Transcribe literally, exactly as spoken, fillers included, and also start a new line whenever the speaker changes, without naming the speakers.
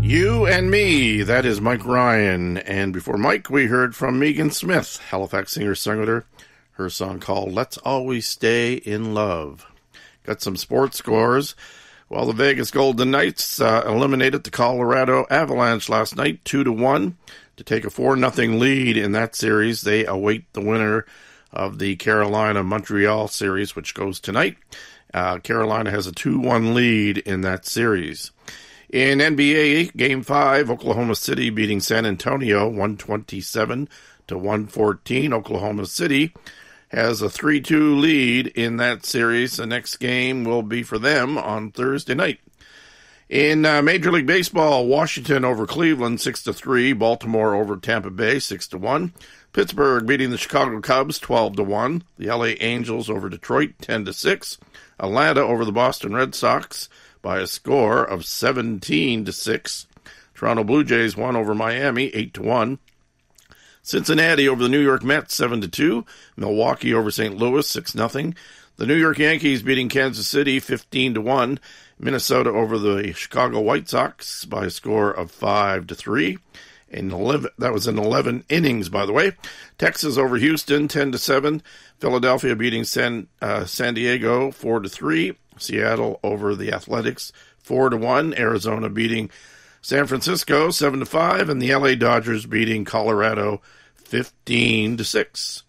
You and Me, that is Mike Ryan. And before Mike, we heard from Megan Smith, Halifax singer-songwriter, her song called Let's Always Stay in Love. Got some sports scores. Well, the Vegas Golden Knights uh, eliminated the Colorado Avalanche last night, two to one, to take a four nothing lead in that series. They await the winner of the Carolina-Montreal series, which goes tonight. Uh, Carolina has a two one lead in that series. In N B A, Game five, Oklahoma City beating San Antonio one twenty-seven to one fourteen. Oklahoma City has a three two lead in that series. The next game will be for them on Thursday night. In uh, Major League Baseball, Washington over Cleveland six to three. Baltimore over Tampa Bay six to one. Pittsburgh beating the Chicago Cubs twelve to one. The L A Angels over Detroit ten to six. Atlanta over the Boston Red Sox by a score of seventeen to six. Toronto Blue Jays won over Miami eight to one. Cincinnati over the New York Mets seven to two. Milwaukee over Saint Louis six nothing. The New York Yankees beating Kansas City fifteen to one. Minnesota over the Chicago White Sox by a score of five to three. In eleven, that was in eleven innings, by the way. Texas over Houston ten to seven. Philadelphia beating San uh, San Diego four to three. Seattle over the Athletics four to one. Arizona beating San Francisco seven to five, and the L A Dodgers beating Colorado fifteen to six.